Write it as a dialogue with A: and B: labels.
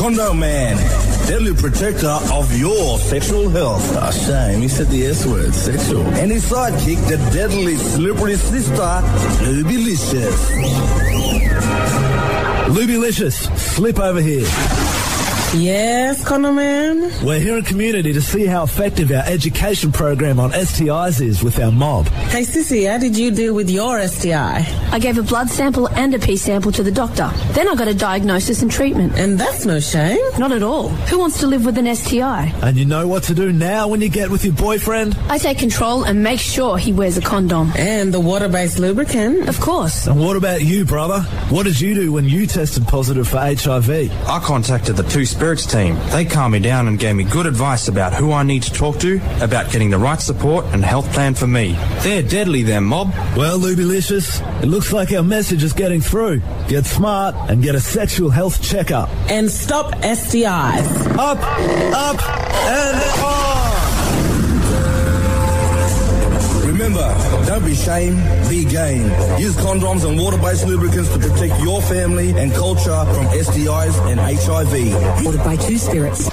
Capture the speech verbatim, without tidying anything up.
A: Condom Man, deadly protector of your sexual health. Ah, shame, he said the S word, sexual. And his sidekick, the deadly slippery sister, Lubylicious.
B: Lubylicious, slip over here.
C: Yes, Condom Man?
B: We're here in community to see how effective our education program on S T Is is with our mob.
C: Hey, Sissy, how did you deal with your S T I?
D: I gave a blood sample and a pee sample to the doctor. Then I got a diagnosis and treatment.
C: And that's no shame.
D: Not at all. Who wants to live with an S T I?
B: And you know what to do now when you get with your boyfriend?
D: I take control and make sure he wears a condom.
C: And the water-based lubricant.
D: Of course.
B: And what about you, brother? What did you do when you tested positive for H I V?
E: I contacted the Two Spirits team. They calmed me down and gave me good advice about who I need to talk to, about getting the right support and health plan for me. They're deadly, them mob.
B: Well, Lubylicious, it looks like our message is getting through. Get smart and get a sexual health checkup.
C: And stop S T Is.
B: Up, up, and on!
A: Remember, don't be shame, be game. Use condoms and water-based lubricants to protect your family and culture from S T Is and H I V.
F: Ordered by Two Spirits.